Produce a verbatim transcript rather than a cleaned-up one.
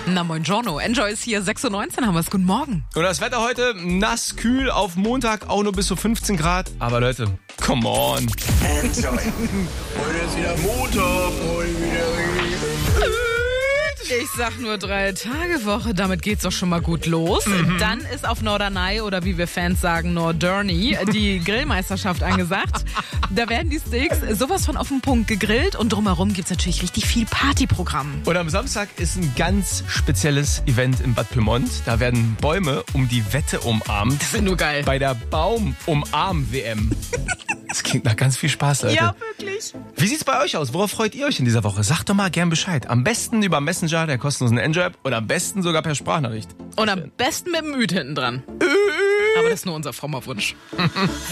Na moin Giorno, Enjoy ist hier, sechs Uhr neunzehn haben wir es, guten Morgen. Und das Wetter heute nass, kühl, auf Montag auch nur bis zu fünfzehn Grad. Aber Leute, come on. Enjoy. Heute ist wieder Montag, heute wieder Ich sag nur drei Tage Woche, damit geht's doch schon mal gut los. Mhm. Dann ist auf Norderney oder wie wir Fans sagen, Norderney, die Grillmeisterschaft angesagt. Da werden die Steaks sowas von auf den Punkt gegrillt und drumherum gibt's natürlich richtig viel Partyprogramm. Und am Samstag ist ein ganz spezielles Event in Bad Pyrmont. Da werden Bäume um die Wette umarmt. Das ist nur geil. Bei der Baum-Umarm-W M. Das klingt nach ganz viel Spaß, Leute. Ja, wirklich. Wie sieht's bei euch aus? Worauf freut ihr euch in dieser Woche? Sagt doch mal gern Bescheid. Am besten über Messenger, der kostenlosen Enjoy-App, oder am besten sogar per Sprachnachricht. Und am besten mit dem Üd hinten dran. Aber das ist nur unser frommer Wunsch.